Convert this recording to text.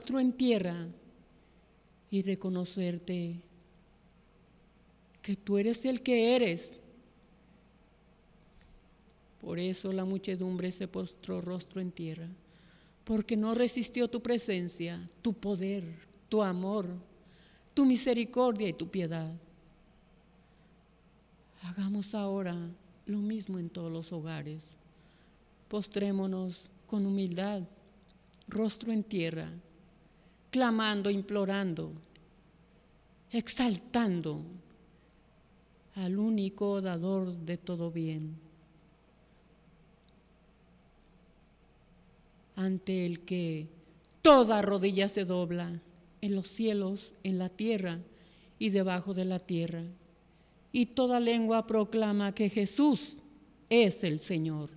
rostro en tierra y reconocerte que tú eres el que eres. Por eso la muchedumbre se postró rostro en tierra, porque no resistió tu presencia, tu poder, tu amor, tu misericordia y tu piedad. Hagamos ahora lo mismo en todos los hogares. Postrémonos con humildad, rostro en tierra, clamando, implorando, exaltando al único dador de todo bien, ante el que toda rodilla se dobla, en los cielos, en la tierra y debajo de la tierra, y toda lengua proclama que Jesús es el Señor.